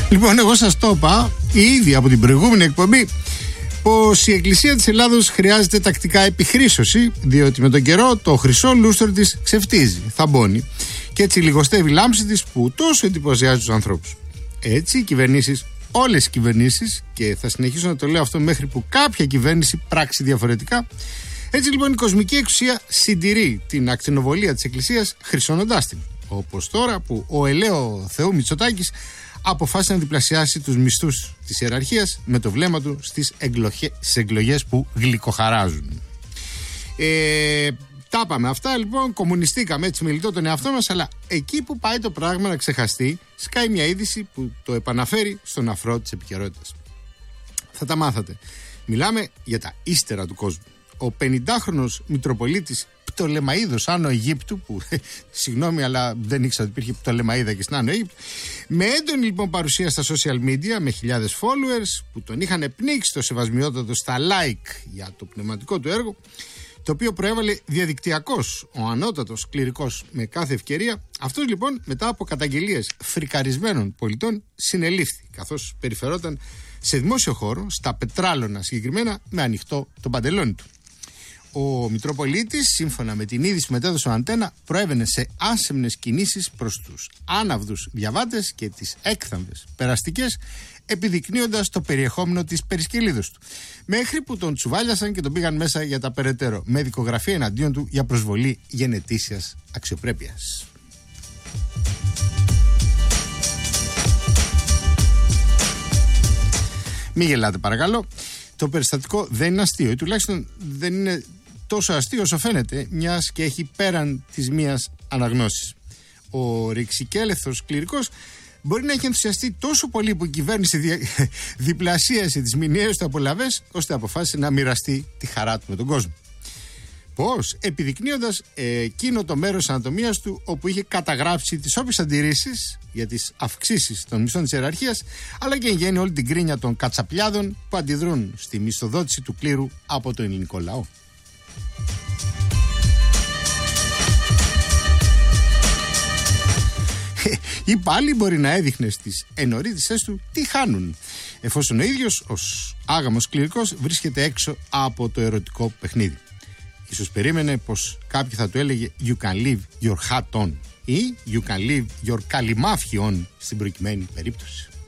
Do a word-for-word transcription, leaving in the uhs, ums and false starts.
Λοιπόν, εγώ σας το είπα ήδη από την προηγούμενη εκπομπή πως η Εκκλησία της Ελλάδος χρειάζεται τακτικά επιχρήσωση, διότι με τον καιρό το χρυσό λούστρο της ξεφτίζει, θαμπώνει και έτσι λιγοστεύει η λάμψη της που τόσο εντυπωσιάζει τους ανθρώπους. Έτσι οι κυβερνήσεις, όλες οι κυβερνήσεις, και θα συνεχίσω να το λέω αυτό μέχρι που κάποια κυβέρνηση πράξει διαφορετικά, έτσι λοιπόν η κοσμική εξουσία συντηρεί την ακτινοβολία της Εκκλησίας χρυσώνοντάς την. Όπως τώρα που ο ελαίο Θεού Μητσοτάκης αποφάσισε να διπλασιάσει τους μισθούς της ιεραρχίας με το βλέμμα του στις, εγκλογε... στις εκλογές που γλυκοχαράζουν. Ε, τα είπαμε αυτά λοιπόν, κομμουνιστήκαμε έτσι με λιτό τον εαυτό μας, αλλά εκεί που πάει το πράγμα να ξεχαστεί, σκάει μια είδηση που το επαναφέρει στον αφρό της επικαιρότητας. Θα τα μάθατε. Μιλάμε για τα ύστερα του κόσμου. Ο πενηντάχρονος Μητροπολίτης Πτολεμαΐδος Άνω Αιγύπτου, που συγγνώμη αλλά δεν ήξερα ότι υπήρχε Πτολεμαΐδα και στην Άνω Αίγυπτο, με έντονη λοιπόν παρουσία στα social media, με χιλιάδες followers που τον είχαν πνίξει το σεβασμιότατο στα like για το πνευματικό του έργο, το οποίο προέβαλε διαδικτυακός ο ανώτατος κληρικός με κάθε ευκαιρία. Αυτός λοιπόν μετά από καταγγελίες φρικαρισμένων πολιτών συνελήφθη, καθώς περιφερόταν σε δημόσιο χώρο, στα πετράλωνα συγκεκριμένα, με ανοιχτό το παντελόνι του. Ο Μητροπολίτης, σύμφωνα με την είδηση που μετέδωσε ο Αντένα, προέβαινε σε άσεμνες κινήσεις προς τους άναυδους διαβάτες και τις έκθαμβες περαστικές, επιδεικνύοντας το περιεχόμενο της περισκελίδος του. Μέχρι που τον τσουβάλιασαν και τον πήγαν μέσα για τα περαιτέρω, με δικογραφία εναντίον του για προσβολή γενετήσιας αξιοπρέπειας. Μην γελάτε παρακαλώ. Το περιστατικό δεν είναι αστείο, ή τουλάχιστον δεν είναι τόσο αστείο όσο φαίνεται, μιας και έχει πέραν της μίας αναγνώσης. Ο ρηξικέλευθος κληρικός μπορεί να έχει ενθουσιαστεί τόσο πολύ που η κυβέρνηση δι... διπλασίασε τις μηνιαίες του απολαβές, ώστε αποφάσισε να μοιραστεί τη χαρά του με τον κόσμο. Πώς? Επιδεικνύοντας ε, εκείνο το μέρος της ανατομίας του όπου είχε καταγράψει τις όποιες αντιρρήσεις για τις αυξήσεις των μισθών της ιεραρχίας, αλλά και εν γέννη όλη την κρίνια των κατσαπλιάδων που αντιδρούν στη μισθοδότηση του κλήρου από τον ελληνικό λαό. Ή πάλι μπορεί να έδειχνε στις ενορίτησές του τι χάνουν, εφόσον ο ίδιος ως άγαμος κληρικός βρίσκεται έξω από το ερωτικό παιχνίδι. Ίσως περίμενε πως κάποιοι θα του έλεγε «You can leave your hat on» ή «You can leave your καλυμάφι on» στην προκειμένη περίπτωση.